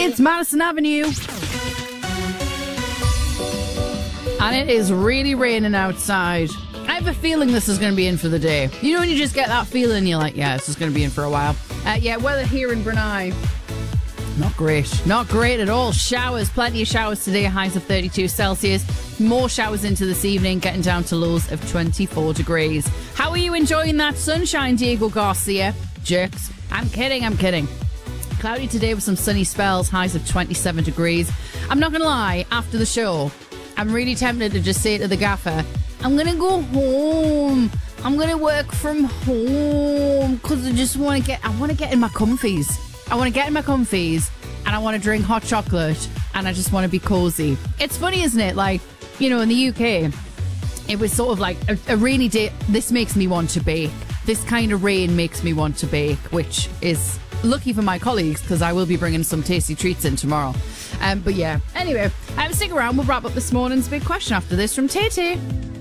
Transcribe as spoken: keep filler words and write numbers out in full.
It's Madison Avenue. And it is really raining outside. I have a feeling this is going to be in for the day. You know when you just get that feeling, you're like, yeah, this is going to be in for a while. Uh, yeah, weather here in Brunei, not great. Not great at all. Showers, plenty of showers today, highs of thirty-two Celsius. More showers into this evening, getting down to lows of twenty-four degrees. How are you enjoying that sunshine, Diego Garcia? Jerks. I'm kidding, I'm kidding. Cloudy today with some sunny spells, highs of twenty-seven degrees. I'm not going to lie, after the show, I'm really tempted to just say to the gaffer, I'm going to go home. I'm going to work from home because I just want to get, I want to get in my comfies. I want to get in my comfies and I want to drink hot chocolate and I just want to be cozy. It's funny, isn't it? Like, you know, in the U K, it was sort of like a, a rainy day. This makes me want to bake. This kind of rain makes me want to bake, which is lucky for my colleagues because I will be bringing some tasty treats in tomorrow. Um, but yeah, anyway, um, stick around. We'll wrap up this morning's big question after this from Tay Tay.